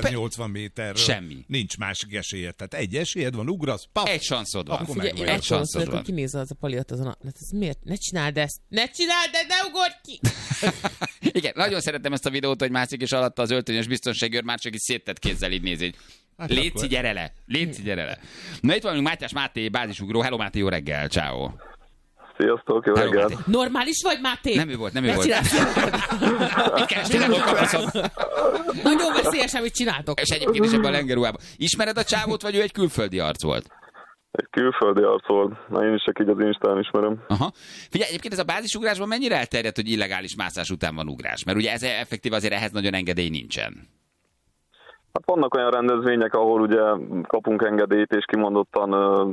80 méterről. Semmi. Nincs másik esélyed. Tehát egy esélyed van, ugrasz, paf. Egy sanszod van. Egy sanszod van. Kinézze az a paliat azon ez miért? Ne csináld ezt! Ne csináld, de ne ugorj ki! Igen, nagyon szeretem ezt a videót, hogy mászik és alatta az öltönyös biztonságőr már csak is széttett kézzel így nézi. Hát Léci, gyere le! Léci, gyere le! Na itt van Mátyás Máté, bázisugró. Hello Máté, jó reggel, ciao. Sziasztok, jó reggel. Normális vagy, Máté? Nem ő volt. Mit kerestél? Nagyon veszélyes, amit csináltok. És egyébként is ebben a lengerruhában. Ismered a csávót, vagy ő egy külföldi arc volt? Egy külföldi arc volt. Na, én is csak így az Instán ismerem. Aha. Figyelj, egyébként ez a bázisugrásban mennyire elterjedt, hogy illegális mászás után van ugrás? Mert ugye ez effektív azért ehhez nagyon engedély nincsen. Hát vannak olyan rendezvények, ahol ugye kapunk engedélyt, és kimondottan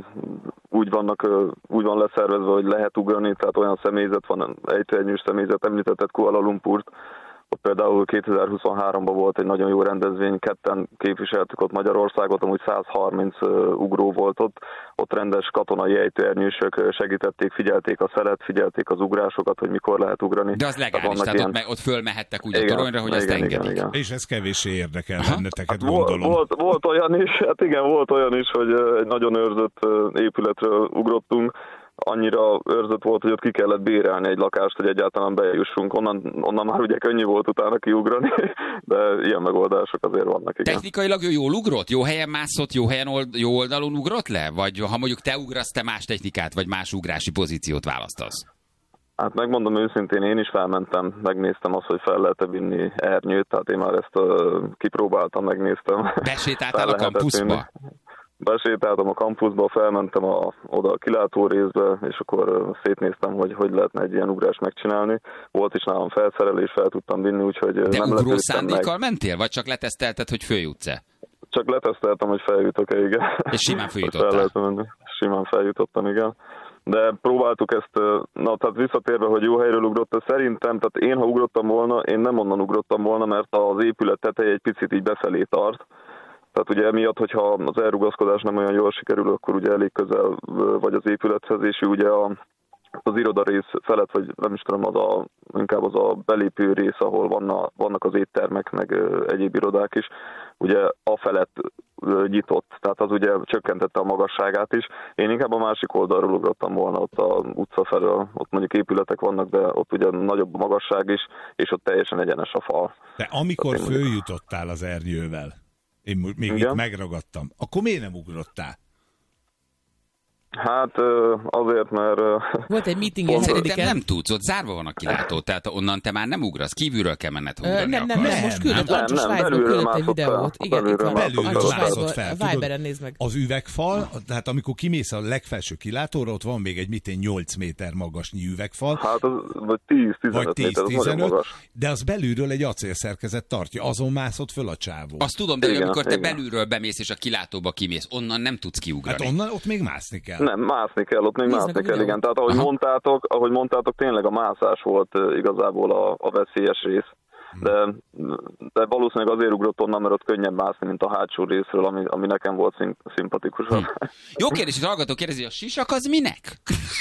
úgy van leszervezve, hogy lehet ugrani, tehát olyan személyzet van, ejtőernyős személyzet, említetted Kuala Lumpurt. Ott például 2023-ban volt egy nagyon jó rendezvény, ketten képviseltük ott Magyarországot, amúgy 130 ugró volt ott. Ott rendes katonai ejtőernyősök segítették, figyelték a szelet, figyelték az ugrásokat, hogy mikor lehet ugrani. De az legális, tehát ott fölmehettek úgy a toronyra, hogy azt engedik. Igen. És ez kevéssé érdekel benneteket, hát gondolom. Volt olyan is, volt olyan is, hogy egy nagyon őrzött épületről ugrottunk. Annyira őrzött volt, hogy ott ki kellett bérelni egy lakást, hogy egyáltalán bejussunk. Onnan már ugye könnyű volt utána kiugrani, de ilyen megoldások azért vannak. Igen. Technikailag ő jól ugrott? Jó helyen mászott, jó oldalon ugrott le? Vagy ha mondjuk te ugrasz, te más technikát, vagy más ugrási pozíciót választasz? Hát megmondom őszintén, én is felmentem, megnéztem azt, hogy fel lehet-e vinni ernyőt, tehát én már ezt kipróbáltam, megnéztem. Besétáltál a kampuszba? Besétáltam a kampuszba, felmentem oda a kilátó részbe, és akkor szétnéztem, hogy lehetne egy ilyen ugrást megcsinálni. Volt is nálam felszerelés, fel tudtam vinni, úgyhogy de nem ugró szándékkal mentél, vagy csak letesztelted, hogy följutsz-e? Csak leteszteltem, hogy feljutok-e, igen. És simán följutottál? Simán feljutottam, igen. De próbáltuk ezt, tehát visszatérve, hogy jó helyről ugrott, szerintem, tehát én, ha ugrottam volna, én nem onnan ugrottam volna, mert az épület teteje egy picit így befelé tart. Tehát ugye emiatt, hogyha az elrugaszkodás nem olyan jól sikerül, akkor ugye elég közel vagy az épülethez, és ugye az irodarész felett, vagy nem is tudom, inkább az a belépő rész, ahol vannak az éttermek, meg egyéb irodák is, ugye afelett nyitott, tehát az ugye csökkentette a magasságát is. Én inkább a másik oldalról ugrottam volna, ott a utca felől, ott mondjuk épületek vannak, de ott ugye nagyobb a magasság is, és ott teljesen egyenes a fal. De amikor följutottál az ernyővel, én még itt megragadtam, akkor miért nem ugrottál? Hát azért, mert... Volt egy meeting, szerintem nem tudsz, ott zárva van a kilátó, tehát onnan te már nem ugrasz, kívülről kell menned ugrani. Nem, most küldött Ancsos Svájcból küldött egy videót. Igen, itt van belülről Ancsos mászott fel. Viberen nézd meg. Az üvegfal, tehát amikor kimész a legfelső kilátóra, ott van még egy 8 méter magasnyi üvegfal. Hát az, vagy 10-15 méter, az nagyon magas. De az belülről egy acélszerkezet tartja, azon mászott föl a csávó. Azt tudom, de amikor te belülről bemész és a kilátóba kimész, onnan nem tudsz kiugrani. Hát onnan ott még mászni kell. Nem, mászni kell, ott még mászni kell, igen. Tehát ahogy mondtátok, tényleg a mászás volt igazából a veszélyes rész. De valószínűleg azért ugrott onnan, mert ott könnyebb mászni, mint a hátsó részről, ami nekem volt szimpatikusabb. Jó kérdés, hogy hallgató kérdezi, a sisak az minek?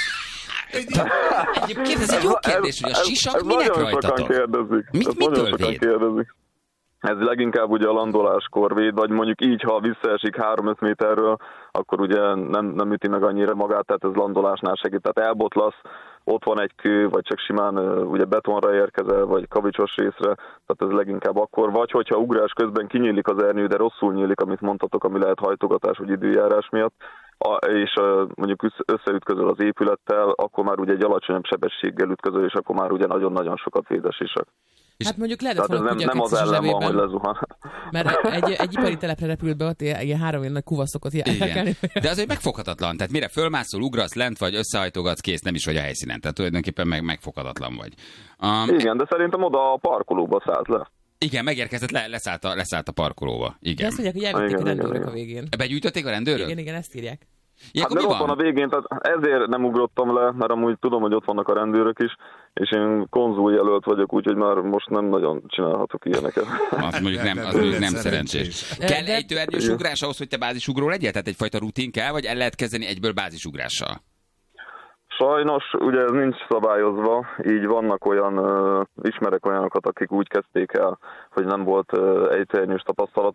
Egyébként ez egy jó kérdés, hogy a sisak minek rajtatok? Mitől véd? Ez leginkább ugye a landoláskor véd, vagy mondjuk így, ha visszaesik 3-5 méterről, akkor ugye nem üti meg annyira magát, tehát ez landolásnál segít. Tehát elbotlasz, ott van egy kő, vagy csak simán ugye betonra érkezel, vagy kavicsos részre, tehát ez leginkább akkor. Vagy hogyha ugrás közben kinyílik az ernyő, de rosszul nyílik, amit mondtatok, ami lehet hajtogatás vagy időjárás miatt, és mondjuk összeütközöl az épülettel, akkor már ugye egy alacsonyabb sebességgel ütközöl, és akkor már ugye nagyon-nagyon sokat véd a sisak. Hát mondjuk lehetett volna nem az ellen van, hogy lezuhan. Mert egy ipari telepre repült be, ott ilyen 3 ilyen nagy kuvaszokat elkelni. De azért megfoghatatlan. Tehát mire fölmászol, ugrasz lent, vagy összehajtogatsz, kész, nem is vagy a helyszínen. Tehát tulajdonképpen megfoghatatlan vagy. Igen, de szerintem oda a parkolóba szállt le. Igen, megérkezett, leszállt a parkolóba. Igen. De azt mondják, hogy elvitték a rendőrök a végén. Begyűjtötték a rendőrök? Igen, ezt írják. Hát mert ott van a végén, tehát ezért nem ugrottam le, mert amúgy tudom, hogy ott vannak a rendőrök is, és én konzuljelölt vagyok, úgyhogy már most nem nagyon csinálhatok ilyeneket. Az mondjuk nem szerencsés. Kell ejtőernyős ugrás ahhoz, hogy te bázisugró legyél? Tehát egyfajta rutin kell, vagy el lehet kezdeni egyből bázisugrással? Sajnos, ugye ez nincs szabályozva, így vannak ismerek olyanokat, akik úgy kezdték el, hogy nem volt ejtőernyős tapasztalat,